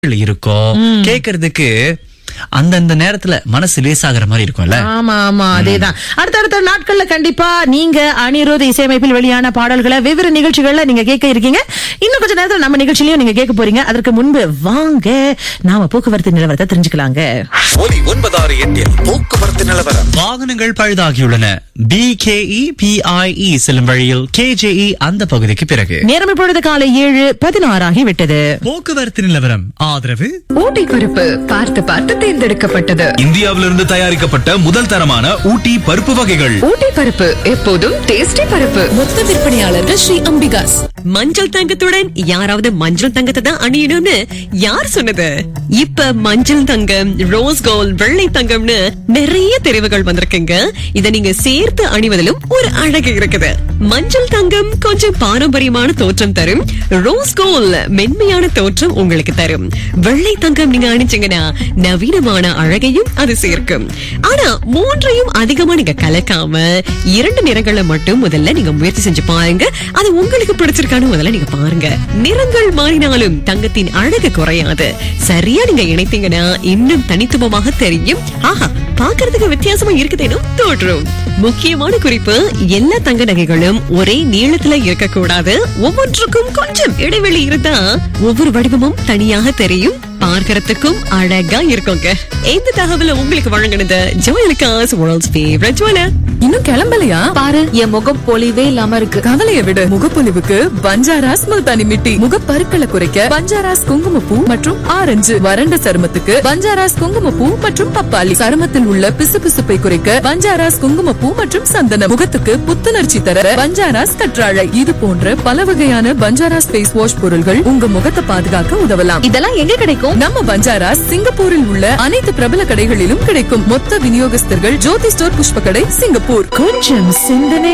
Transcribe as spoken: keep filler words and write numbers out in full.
இருக்கும் கேக்குறதுக்கு அந்தந்த நேரத்துல மனசு லேசாகிற மாதிரி இருக்கும்ல. ஆமா ஆமா அதேதான். அடுத்தடுத்த நாட்கள்ல கண்டிப்பா நீங்க அனிருத் இசையமைப்பில் வெளியான பாடல்களை வெவ்வேறு நிகழ்ச்சிகள்ல நீங்க கேட்க இருக்கீங்க. இன்னும் கொஞ்ச நேரத்துல நம்ம நிகழ்ச்சியிலயும் நீங்க கேட்க போறீங்க. அதற்கு முன்பு வாங்க நாம போக்குவரத்து நிலவரத்தை தெரிஞ்சுக்கலாங்க. ஒலி ஒன்பதாறு எட்டில் போக்குவரத்து நிலவரம். வாகனங்கள் பழுதாகியுள்ளன. பி கே இ பி ஐ இ செல்லும் வழியில் கே ஜே இ அந்த பகுதிக்கு பிறகு நேரம் இப்பொழுது காலை ஏழு பதினாறு ஆகி விட்டது. போக்குவரத்து நிலவரம் ஆதரவு ஊட்டி பருப்பு பார்த்து பார்த்து தேர்ந்தெடுக்கப்பட்டது. இந்தியாவிலிருந்து தயாரிக்கப்பட்ட முதல் தரமான ஊட்டி பருப்பு வகைகள். ஊட்டி பருப்பு எப்போதும் டேஸ்டி பருப்பு. மொத்த விற்பனையாளர்கள் ஸ்ரீ அம்பிகாஸ். மஞ்சள் தங்கத்துடன் யாராவது மஞ்சள் தங்கத்தை தான் அணியணும்னு யார் சொன்னது? இப்ப மஞ்சள் தங்கம், ரோஸ் கோல்ட், வெள்ளை தங்கம்னு நிறைய தெரிவுகள் வந்திருக்குங்க. இத நீங்க சேர்த்து அணிவதிலும் ஒரு அழகு இருக்குது. மஞ்சள் தங்கம் கொஞ்சம் பாரம்பரியமான தோற்றம் தரும். ரோஸ் கோல்ட் மென்மையான தோற்றம் உங்களுக்கு தரும். வெள்ளை தங்கம் நீங்க அணிச்சீங்கன்னா நவீனமான அழகையும் அது சேர்க்கும். ஆனா மூன்றையும் அதிகமா நீங்க கலக்காம இரண்டு நிறங்களை மட்டும் முதல்ல நீங்க முயற்சி செஞ்சு பாருங்க. அது உங்களுக்கு பிடிச்சிருக்கானு முதல்ல நீங்க பாருங்க. நிறங்கள் மாறினாலும் தங்கத்தின் அழகு குறையாது. சரியா நீங்க இணைத்தீங்கன்னா இன்னும் தனித்துவமாக தெரியும். ஆஹா, பாக்குறதுக்கு வித்தியாசமா இருக்குதேனும் தோற்றும். முக்கியமான குறிப்பு, எல்லா தங்க நகைகளும் ஒரே நீளத்துல இருக்கக்கூடாது. ஒவ்வொன்றுக்கும் கொஞ்சம் இடைவெளி இருந்தா ஒவ்வொரு வடிவமும் தனியாக தெரியும், பார்க்கறதுக்கும் அழகா இருக்குங்க. இந்த தகவலை உங்களுக்கு வழங்கினது ஜுவல்காஸ், வேர்ல்ட்ஸ் ஃபேவரட் ஜுவலர். இன்னும் கிளம்பலையா? பாரு, என் முகம் பொலிவே இல்லாம இருக்கு. கவலையை விடு, முகப்பொலிவுக்கு பஞ்சாராஸ் முல்தானி மிட்டி. முகப்பருக்களை குறைக்க பஞ்சாராஸ் குங்குமப்பூ மற்றும் ஆரஞ்சு. வறண்ட சருமத்துக்கு பஞ்சாராஸ் குங்குமப்பூ மற்றும் பப்பாளி. சருமத்தில் உள்ள பிசுபிசுப்பை குறைக்க பஞ்சாராஸ் குங்குமப்பூ மற்றும் சந்தனம். முகத்துக்கு புத்துணர்ச்சி தர பஞ்சாராஸ் கற்றாழை. இது போன்ற பல வகையான பஞ்சாராஸ் ஃபேஸ் வாஷ் பொருள்கள் உங்க முகத்தை பாதுகாக்க உதவலாம். இதெல்லாம் எங்க கிடைக்கும்? நம்ம பஞ்சாராஸ் சிங்கப்பூரில் உள்ள அனைத்து பிரபல கடைகளிலும் கிடைக்கும். மொத்த விநியோகஸ்தர்கள் ஜோதி ஸ்டோர், புஷ்ப கடை, சிங்கப்பூர். கொஞ்சம் சிந்தனை